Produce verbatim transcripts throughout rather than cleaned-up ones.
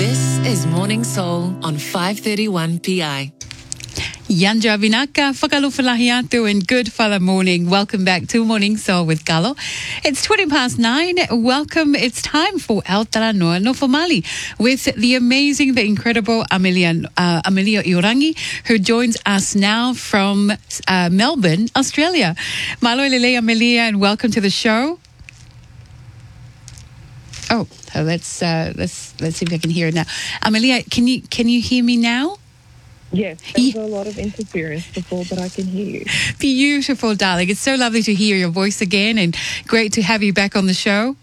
This is Morning Soul on five thirty-one P I. Yanja Vinaka, whakalofalahiatu and good fala morning. Welcome back to Morning Soul with Galo. It's twenty past nine. Welcome. It's time for Aotearoa no Whamali with the amazing, the incredible Amelia, uh, Amelia Iorangi, who joins us now from uh, Melbourne, Australia. Malo lele Amelia, and welcome to the show. Oh, let's uh, let's let's see if I can hear it now. Amelia, can you can you hear me now? Yes, there's a lot of interference before, but I can hear you. Beautiful, darling. It's so lovely to hear your voice again, and great to have you back on the show.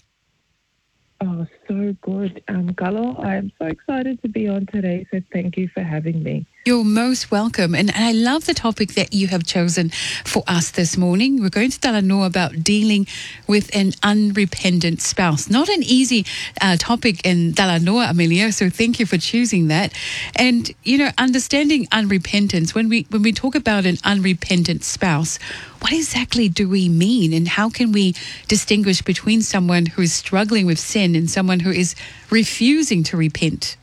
Oh, so good. Um, Galo, I am so excited to be on today, so thank you for having me. You're most welcome. And I love the topic that you have chosen for us this morning. We're going to talanoa about dealing with an unrepentant spouse. Not an easy uh, topic in talanoa, Amelia, so thank you for choosing that. And, you know, understanding unrepentance, when we when we talk about an unrepentant spouse, what exactly do we mean, and how can we distinguish between someone who is struggling with sin and someone who is refusing to repent?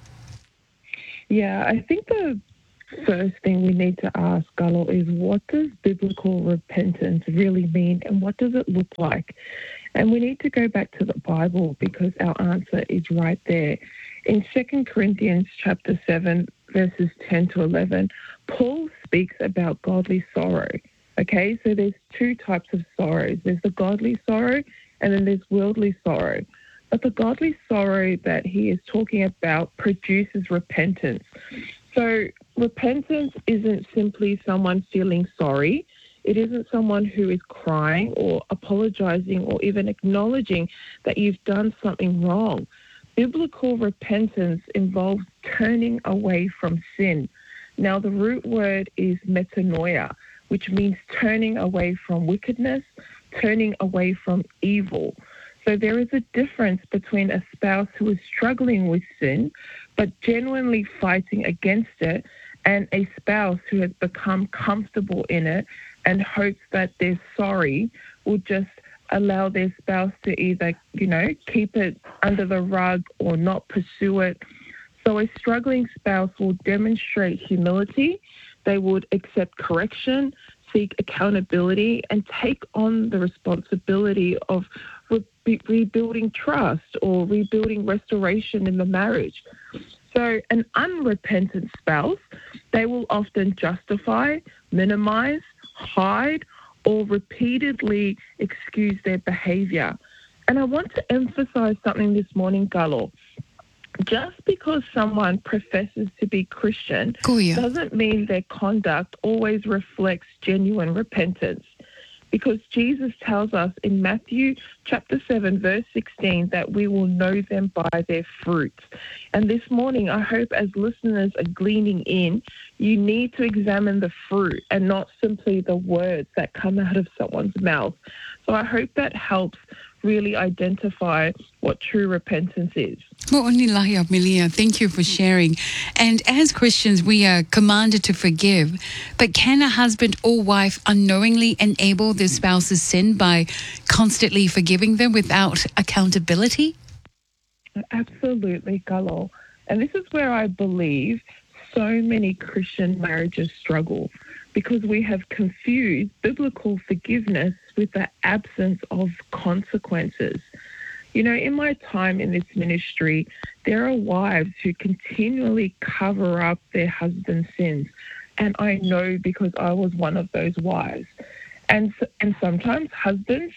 Yeah, I think the first thing we need to ask, Galo, is what does biblical repentance really mean, and what does it look like? And we need to go back to the Bible because our answer is right there. In Second Corinthians chapter seven, verses ten to eleven, Paul speaks about godly sorrow. Okay, so there's two types of sorrows. There's the godly sorrow and then there's worldly sorrow. But the godly sorrow that he is talking about produces repentance. So repentance isn't simply someone feeling sorry. It isn't someone who is crying or apologizing or even acknowledging that you've done something wrong. Biblical repentance involves turning away from sin. Now, the root word is metanoia, which means turning away from wickedness, turning away from evil. So there is a difference between a spouse who is struggling with sin but genuinely fighting against it, and a spouse who has become comfortable in it and hopes that their sorry will just allow their spouse to either, you know, keep it under the rug or not pursue it. So a struggling spouse will demonstrate humility. They would accept correction, seek accountability, and take on the responsibility of re- rebuilding trust or rebuilding restoration in the marriage. So an unrepentant spouse, they will often justify, minimize, hide, or repeatedly excuse their behavior. And I want to emphasize something this morning, Galo. Just because someone professes to be Christian Kuya. doesn't mean their conduct always reflects genuine repentance. Because Jesus tells us in Matthew chapter seven, verse sixteen, that we will know them by their fruits. And this morning, I hope as listeners are gleaning in, you need to examine the fruit and not simply the words that come out of someone's mouth. So I hope that helps really identify what true repentance is. Mo'onilahi Amelia, thank you for sharing. And as Christians, we are commanded to forgive. But can a husband or wife unknowingly enable their spouse's sin by constantly forgiving them without accountability? Absolutely, Galo. And this is where I believe so many Christian marriages struggle, because we have confused biblical forgiveness with the absence of consequences. You know, in my time in this ministry, there are wives who continually cover up their husband's sins. And I know because I was one of those wives. And, and sometimes husbands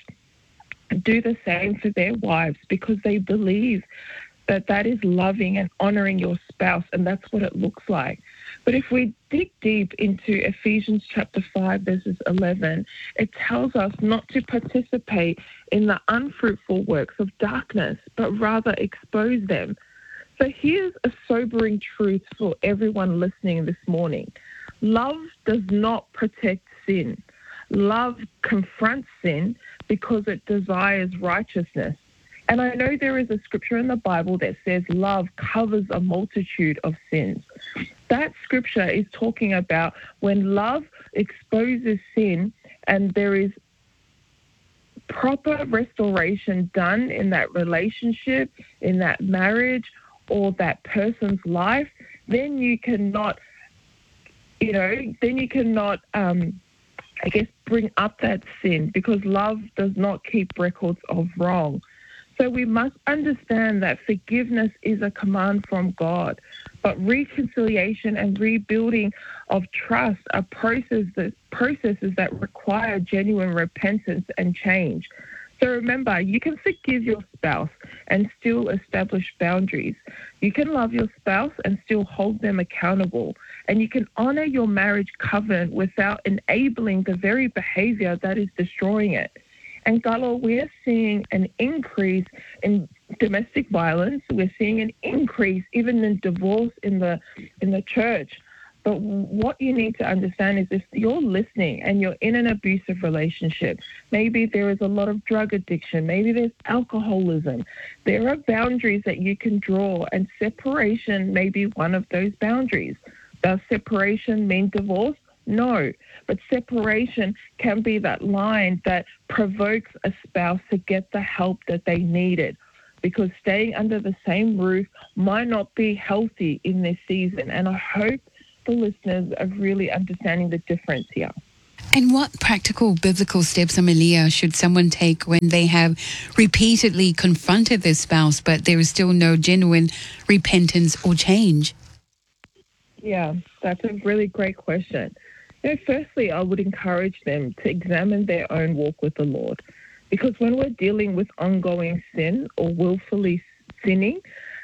do the same for their wives because they believe that that is loving and honoring your spouse, and that's what it looks like. But if we dig deep into Ephesians chapter five, verses eleven, it tells us not to participate in the unfruitful works of darkness, but rather expose them. So here's a sobering truth for everyone listening this morning. Love does not protect sin. Love confronts sin because it desires righteousness. And I know there is a scripture in the Bible that says love covers a multitude of sins. That scripture is talking about when love exposes sin and there is proper restoration done in that relationship, in that marriage, or that person's life, then you cannot, you know, then you cannot, um, I guess, bring up that sin, because love does not keep records of wrong. So we must understand that forgiveness is a command from God, but reconciliation and rebuilding of trust are processes that, processes that require genuine repentance and change. So remember, you can forgive your spouse and still establish boundaries. You can love your spouse and still hold them accountable. And you can honor your marriage covenant without enabling the very behavior that is destroying it. And Galo, we're seeing an increase in domestic violence. We're seeing an increase even in divorce in the in the church. But what you need to understand is if you're listening and you're in an abusive relationship, maybe there is a lot of drug addiction, maybe there's alcoholism, there are boundaries that you can draw, and separation may be one of those boundaries. Does separation mean divorce? No, but separation can be that line that provokes a spouse to get the help that they needed, because staying under the same roof might not be healthy in this season. And I hope the listeners are really understanding the difference here. And what practical biblical steps, Amelia, should someone take when they have repeatedly confronted their spouse, but there is still no genuine repentance or change? Yeah, that's a really great question. You know, firstly, I would encourage them to examine their own walk with the Lord, because when we're dealing with ongoing sin or willfully sinning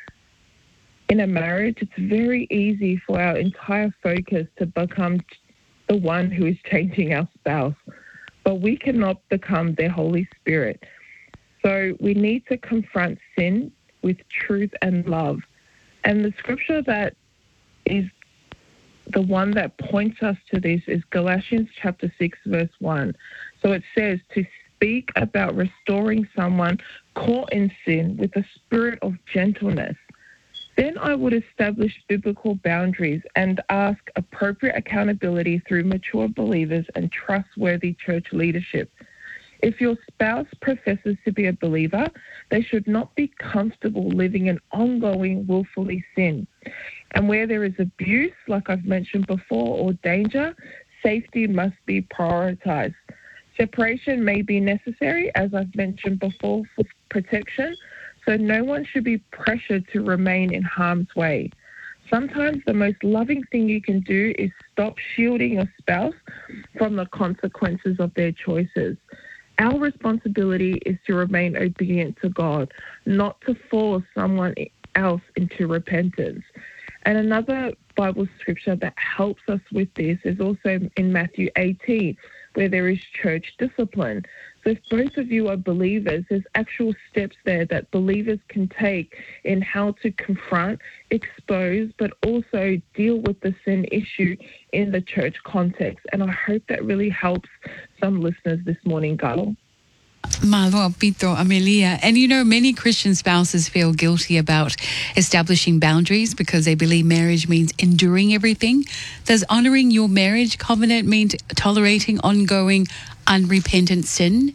in a marriage, it's very easy for our entire focus to become the one who is changing our spouse, but we cannot become their Holy Spirit. So we need to confront sin with truth and love. And the scripture that is the one that points us to this is Galatians chapter six, verse one. So it says to speak about restoring someone caught in sin with a spirit of gentleness. Then I would establish biblical boundaries and ask appropriate accountability through mature believers and trustworthy church leadership. If your spouse professes to be a believer, they should not be comfortable living in ongoing willfully sin. And where there is abuse, like I've mentioned before, or danger, safety must be prioritized. Separation may be necessary, as I've mentioned before, for protection, so no one should be pressured to remain in harm's way. Sometimes the most loving thing you can do is stop shielding your spouse from the consequences of their choices. Our responsibility is to remain obedient to God, not to force someone else into repentance. And another Bible scripture that helps us with this is also in Matthew eighteen, where there is church discipline. So if both of you are believers, there's actual steps there that believers can take in how to confront, expose, but also deal with the sin issue in the church context. And I hope that really helps some listeners this morning, Galo. Malo, Pito, Amelia. And you know, many Christian spouses feel guilty about establishing boundaries because they believe marriage means enduring everything. Does honoring your marriage covenant mean tolerating ongoing unrepentant sin?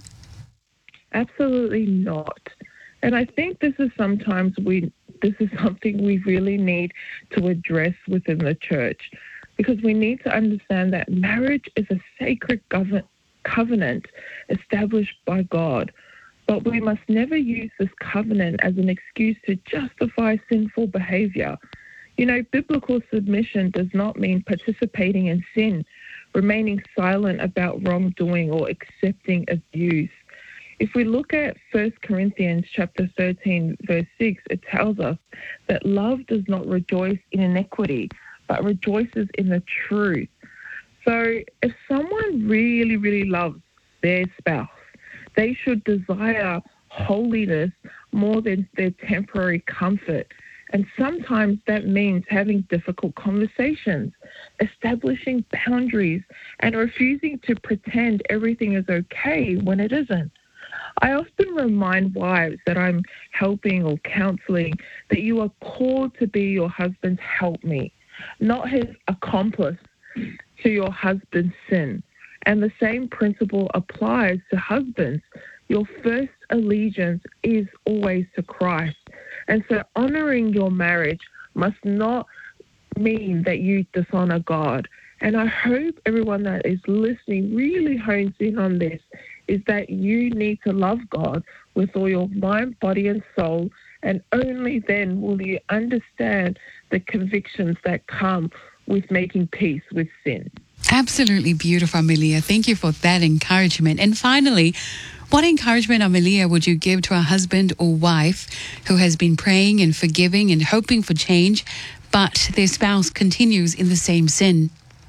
Absolutely not. And I think this is sometimes we, this is something we really need to address within the church, because we need to understand that marriage is a sacred government covenant established by God, but we must never use this covenant as an excuse to justify sinful behavior. You know, biblical submission does not mean participating in sin, remaining silent about wrongdoing, or accepting abuse. If we look at First Corinthians chapter thirteen, verse six, it tells us that love does not rejoice in iniquity, but rejoices in the truth. So if someone really, really loves their spouse, they should desire holiness more than their temporary comfort. And sometimes that means having difficult conversations, establishing boundaries, and refusing to pretend everything is okay when it isn't. I often remind wives that I'm helping or counseling that you are called to be your husband's helpmeet, not his accomplice to your husband's sin. And the same principle applies to husbands. Your first allegiance is always to Christ. And so honoring your marriage must not mean that you dishonor God. And I hope everyone that is listening really hones in on this, is that you need to love God with all your mind, body, and soul, and only then will you understand the convictions that come with making peace with sin. Absolutely beautiful, Amelia. Thank you for that encouragement. And finally, what encouragement, Amelia, would you give to a husband or wife who has been praying and forgiving and hoping for change, but their spouse continues in the same sin?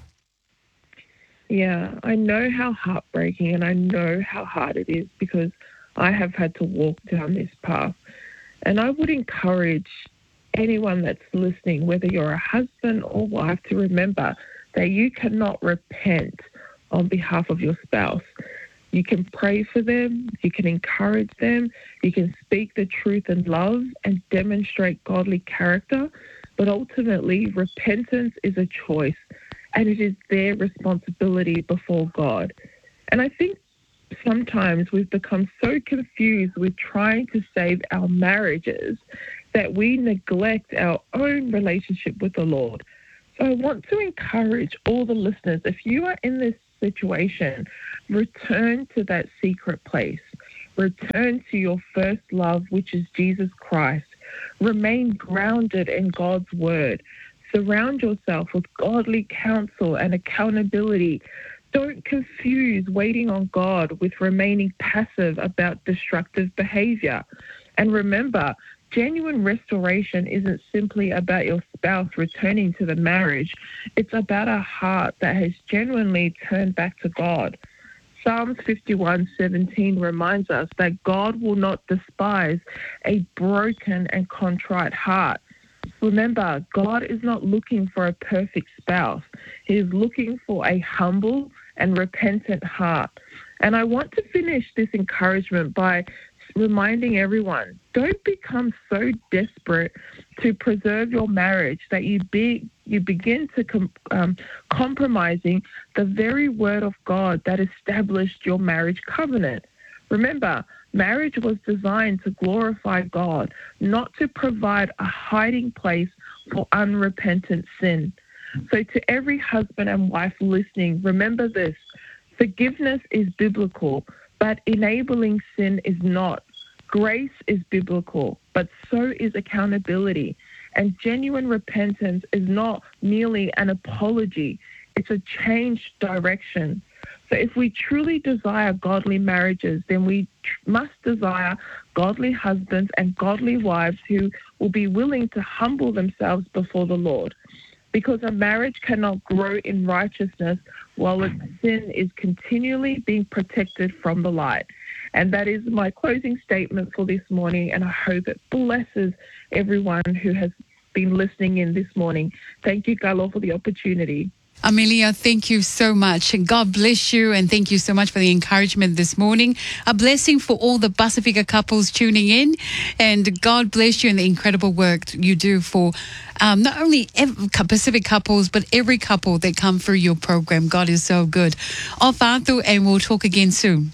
Yeah, I know how heartbreaking and I know how hard it is, because I have had to walk down this path. And I would encourage anyone that's listening, whether you're a husband or wife, to remember that you cannot repent on behalf of your spouse. You can pray for them, you can encourage them, you can speak the truth in love and demonstrate godly character, but ultimately repentance is a choice, and it is their responsibility before God. And I think sometimes we've become so confused with trying to save our marriages that we neglect our own relationship with the Lord. So I want to encourage all the listeners, if you are in this situation, return to that secret place. Return to your first love, which is Jesus Christ. Remain grounded in God's word. Surround yourself with godly counsel and accountability. Don't confuse waiting on God with remaining passive about destructive behavior. And remember, genuine restoration isn't simply about your spouse returning to the marriage. It's about a heart that has genuinely turned back to God. Psalms fifty-one seventeen reminds us that God will not despise a broken and contrite heart. Remember, God is not looking for a perfect spouse. He is looking for a humble and repentant heart. And I want to finish this encouragement by reminding everyone, don't become so desperate to preserve your marriage that you be you begin to com- um, compromising the very word of God that established your marriage covenant. Remember, marriage was designed to glorify God, not to provide a hiding place for unrepentant sin. So to every husband and wife listening, remember this: forgiveness is biblical, but enabling sin is not. Grace is biblical, but so is accountability. And genuine repentance is not merely an apology, it's a changed direction. So if we truly desire godly marriages, then we tr- must desire godly husbands and godly wives who will be willing to humble themselves before the Lord. Because a marriage cannot grow in righteousness while its sin is continually being protected from the light. And that is my closing statement for this morning, and I hope it blesses everyone who has been listening in this morning. Thank you, Galo, for the opportunity. Amelia, thank you so much. God bless you, and thank you so much for the encouragement this morning. A blessing for all the Pacifica couples tuning in, and God bless you and the incredible work you do for um, not only every Pacific couples, but every couple that come through your program. God is so good. Ofatu, and we'll talk again soon.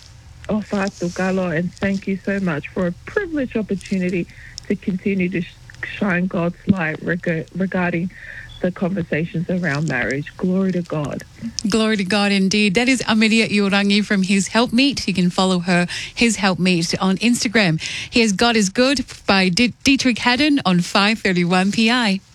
Ofatu, Galo, and thank you so much for a privileged opportunity to continue to shine God's light reg- regarding the conversations around marriage. Glory to God. Glory to God indeed. That is Amelia Iorangi from His Helpmeet. You can follow her, His Helpmeet, on Instagram. Here's God is Good by D- Dietrich Haddon on five thirty-one P I.